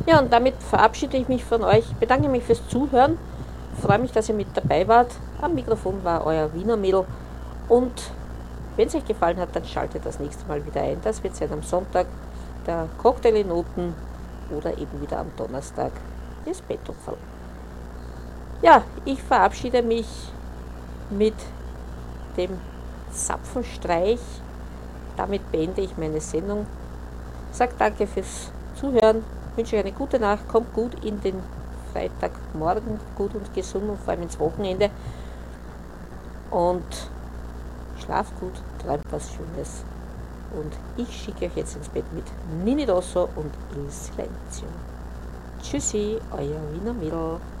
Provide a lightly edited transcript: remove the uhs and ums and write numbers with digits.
Ja, und damit verabschiede ich mich von euch, bedanke mich fürs Zuhören, freue mich, dass ihr mit dabei wart. Am Mikrofon war euer Wiener Mädel und wenn es euch gefallen hat, dann schaltet das nächste Mal wieder ein. Das wird sein am Sonntag, der Cocktail in Noten oder eben wieder am Donnerstag, das Bettopferl. Ja, ich verabschiede mich mit dem Zapfenstreich. Damit beende ich meine Sendung. Sag danke fürs Zuhören, wünsche euch eine gute Nacht, kommt gut in den Freitagmorgen, gut und gesund und vor allem ins Wochenende und schlaft gut, träumt was Schönes. Und ich schicke euch jetzt ins Bett mit Nini Dosso und Il Silenzio. Tschüssi, euer Wiener Mädel.